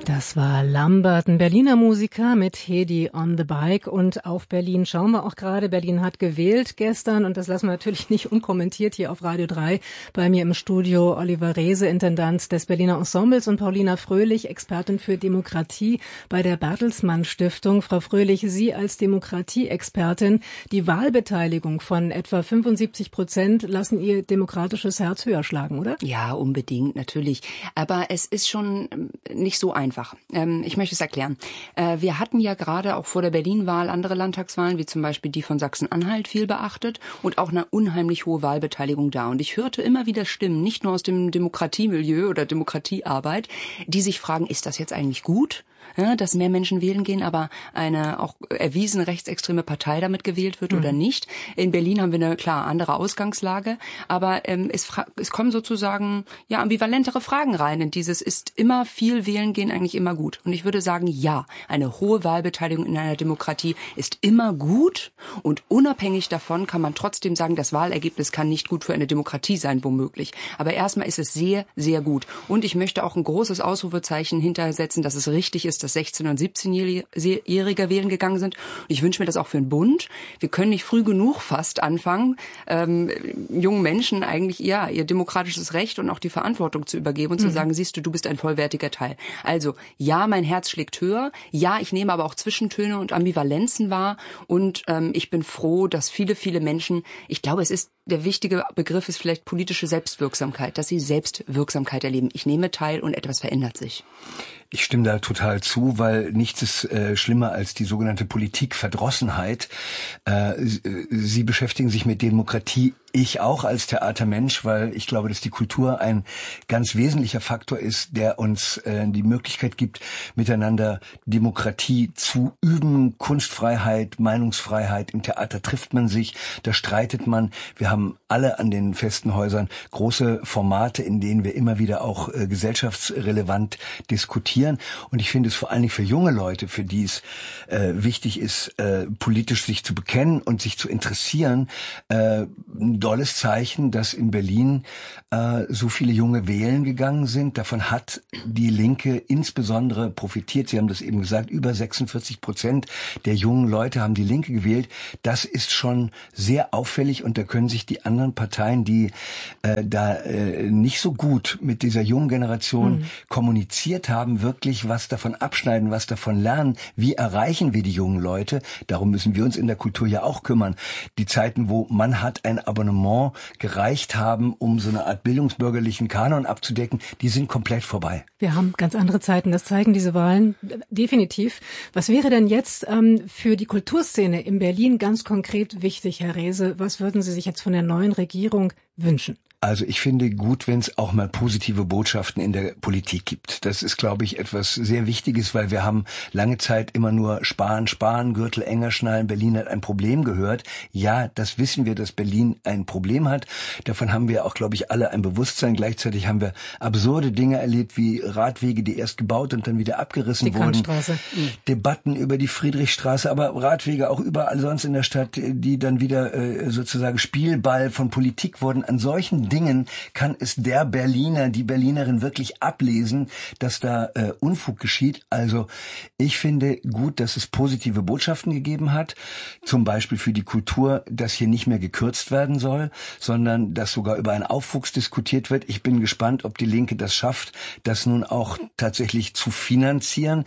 Das war Lambert, ein Berliner Musiker mit Hedi on the Bike. Und auf Berlin schauen wir auch gerade. Berlin hat gewählt gestern und das lassen wir natürlich nicht unkommentiert hier auf Radio 3. Bei mir im Studio Oliver Reese, Intendant des Berliner Ensembles, und Paulina Fröhlich, Expertin für Demokratie bei der Bertelsmann Stiftung. Frau Fröhlich, Sie als Demokratie-Expertin, die Wahlbeteiligung von etwa 75% lassen Ihr demokratisches Herz höher schlagen, oder? Ja, unbedingt, natürlich. Aber es ist schon nicht so einfach. Ich möchte es erklären. Wir hatten ja gerade auch vor der Berlin-Wahl andere Landtagswahlen, wie zum Beispiel die von Sachsen-Anhalt, viel beachtet und auch eine unheimlich hohe Wahlbeteiligung da. Und ich hörte immer wieder Stimmen, nicht nur aus dem Demokratiemilieu oder Demokratiearbeit, die sich fragen, ist das jetzt eigentlich gut? Ja, dass mehr Menschen wählen gehen, aber eine auch erwiesen rechtsextreme Partei damit gewählt wird oder nicht. In Berlin haben wir eine klar andere Ausgangslage, aber es kommen sozusagen ja ambivalentere Fragen rein in dieses, ist immer viel wählen gehen eigentlich immer gut? Und ich würde sagen, ja, eine hohe Wahlbeteiligung in einer Demokratie ist immer gut und unabhängig davon kann man trotzdem sagen, das Wahlergebnis kann nicht gut für eine Demokratie sein, womöglich. Aber erstmal ist es sehr, sehr gut. Und ich möchte auch ein großes Ausrufezeichen hintersetzen, dass es richtig ist, dass 16- und 17-Jährige wählen gegangen sind. Und ich wünsche mir das auch für den Bund. Wir können nicht früh genug fast anfangen, jungen Menschen eigentlich ihr demokratisches Recht und auch die Verantwortung zu übergeben und zu sagen, siehst du, du bist ein vollwertiger Teil. Also, ja, mein Herz schlägt höher. Ja, ich nehme aber auch Zwischentöne und Ambivalenzen wahr. Und ich bin froh, dass viele, viele Menschen, ich glaube, der wichtige Begriff ist vielleicht politische Selbstwirksamkeit, dass sie Selbstwirksamkeit erleben. Ich nehme teil und etwas verändert sich. Ich stimme da total zu, weil nichts ist schlimmer als die sogenannte Politikverdrossenheit. Sie beschäftigen sich mit Demokratie, ich auch als Theatermensch, weil ich glaube, dass die Kultur ein ganz wesentlicher Faktor ist, der uns die Möglichkeit gibt, miteinander Demokratie zu üben, Kunstfreiheit, Meinungsfreiheit. Im Theater trifft man sich, da streitet man. Wir haben alle an den festen Häusern große Formate, in denen wir immer wieder auch gesellschaftsrelevant diskutieren. Und ich finde es vor allen Dingen für junge Leute, für die es wichtig ist, politisch sich zu bekennen und sich zu interessieren, ein dolles Zeichen, dass in Berlin so viele Junge wählen gegangen sind. Davon hat die Linke insbesondere profitiert. Sie haben das eben gesagt, über 46% der jungen Leute haben die Linke gewählt. Das ist schon sehr auffällig und da können sich die anderen Parteien, die nicht so gut mit dieser jungen Generation kommuniziert haben, wirklich was davon abschneiden, was davon lernen. Wie erreichen wir die jungen Leute? Darum müssen wir uns in der Kultur ja auch kümmern. Die Zeiten, wo man hat ein Abonnement gereicht haben, um so eine Art bildungsbürgerlichen Kanon abzudecken, die sind komplett vorbei. Wir haben ganz andere Zeiten, das zeigen diese Wahlen definitiv. Was wäre denn jetzt für die Kulturszene in Berlin ganz konkret wichtig, Herr Reese? Was würden Sie sich jetzt von der neuen Regierung wünschen? Also ich finde gut, wenn es auch mal positive Botschaften in der Politik gibt. Das ist, glaube ich, etwas sehr Wichtiges, weil wir haben lange Zeit immer nur sparen, Gürtel enger schnallen, Berlin hat ein Problem gehört. Ja, das wissen wir, dass Berlin ein Problem hat. Davon haben wir auch, glaube ich, alle ein Bewusstsein. Gleichzeitig haben wir absurde Dinge erlebt, wie Radwege, die erst gebaut und dann wieder abgerissen wurden. Debatten über die Friedrichstraße, aber Radwege auch überall sonst in der Stadt, die dann wieder sozusagen Spielball von Politik wurden. An solchen Dingen kann es der Berliner, die Berlinerin wirklich ablesen, dass da Unfug geschieht. Also ich finde gut, dass es positive Botschaften gegeben hat, zum Beispiel für die Kultur, dass hier nicht mehr gekürzt werden soll, sondern dass sogar über einen Aufwuchs diskutiert wird. Ich bin gespannt, ob die Linke das schafft, das nun auch tatsächlich zu finanzieren.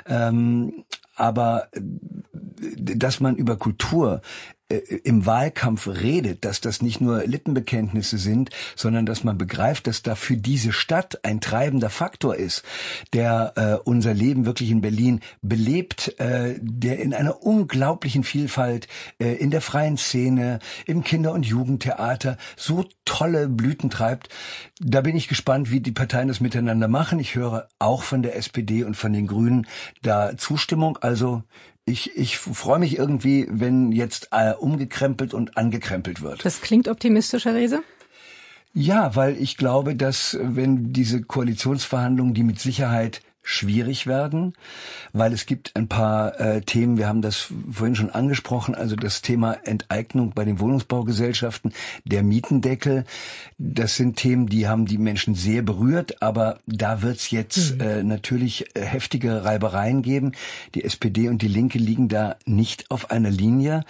Aber dass man über Kultur im Wahlkampf redet, dass das nicht nur Lippenbekenntnisse sind, sondern dass man begreift, dass da für diese Stadt ein treibender Faktor ist, der unser Leben wirklich in Berlin belebt, der in einer unglaublichen Vielfalt in der freien Szene, im Kinder- und Jugendtheater so tolle Blüten treibt. Da bin ich gespannt, wie die Parteien das miteinander machen. Ich höre auch von der SPD und von den Grünen da Zustimmung. Also ich freue mich irgendwie, wenn jetzt umgekrempelt und angekrempelt wird. Das klingt optimistisch, Herr Reese? Ja, weil ich glaube, dass wenn diese Koalitionsverhandlungen, die mit Sicherheit schwierig werden, weil es gibt ein paar Themen, wir haben das vorhin schon angesprochen, also das Thema Enteignung bei den Wohnungsbaugesellschaften, der Mietendeckel, das sind Themen, die haben die Menschen sehr berührt, aber da wird's jetzt natürlich heftige Reibereien geben. Die SPD und die Linke liegen da nicht auf einer Linie.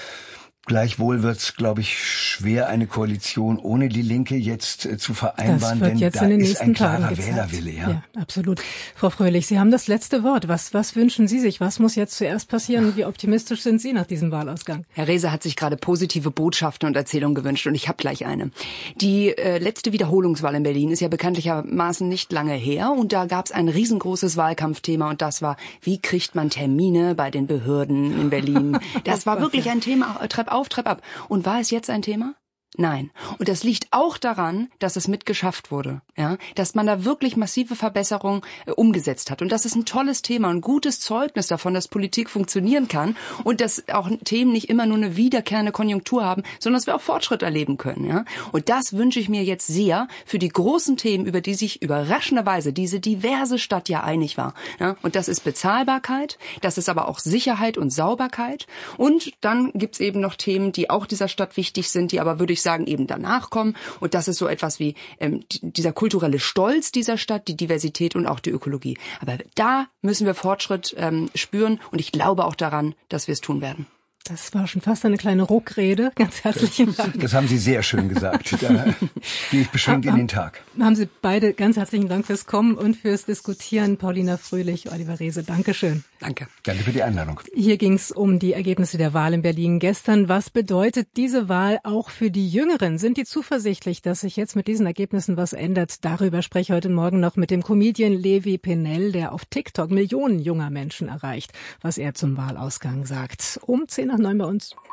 Gleichwohl wird's, glaube ich, schwer, eine Koalition ohne die Linke jetzt zu vereinbaren, denn da ist ein klarer Wählerwille. Ja, absolut. Frau Fröhlich, Sie haben das letzte Wort. Was wünschen Sie sich? Was muss jetzt zuerst passieren? Wie optimistisch sind Sie nach diesem Wahlausgang? Herr Rehse hat sich gerade positive Botschaften und Erzählungen gewünscht und ich habe gleich eine. Die letzte Wiederholungswahl in Berlin ist ja bekanntlichermaßen nicht lange her und da gab's ein riesengroßes Wahlkampfthema und das war, wie kriegt man Termine bei den Behörden in Berlin? Das war wirklich ein Thema, Trepp auf, Trepp ab. Und war es jetzt ein Thema? Nein. Und das liegt auch daran, dass es mitgeschafft wurde, ja, dass man da wirklich massive Verbesserungen umgesetzt hat. Und das ist ein tolles Thema, ein gutes Zeugnis davon, dass Politik funktionieren kann und dass auch Themen nicht immer nur eine wiederkehrende Konjunktur haben, sondern dass wir auch Fortschritt erleben können, ja. Und das wünsche ich mir jetzt sehr für die großen Themen, über die sich überraschenderweise diese diverse Stadt ja einig war, ja. Und das ist Bezahlbarkeit, das ist aber auch Sicherheit und Sauberkeit. Und dann gibt's eben noch Themen, die auch dieser Stadt wichtig sind, die aber, würde ich sagen, eben danach kommen. Und das ist so etwas wie dieser kulturelle Stolz dieser Stadt, die Diversität und auch die Ökologie. Aber da müssen wir Fortschritt spüren und ich glaube auch daran, dass wir es tun werden. Das war schon fast eine kleine Ruckrede. Ganz herzlichen Dank. Das haben Sie sehr schön gesagt. Da gehe ich beschwingt in den Tag. Haben Sie beide ganz herzlichen Dank fürs Kommen und fürs Diskutieren. Paulina Fröhlich, Oliver Rehse, Dankeschön. Danke. Danke für die Einladung. Hier ging es um die Ergebnisse der Wahl in Berlin gestern. Was bedeutet diese Wahl auch für die Jüngeren? Sind die zuversichtlich, dass sich jetzt mit diesen Ergebnissen was ändert? Darüber spreche ich heute Morgen noch mit dem Comedian Levi Pennell, der auf TikTok Millionen junger Menschen erreicht, was er zum Wahlausgang sagt. Um 8:10 bei uns.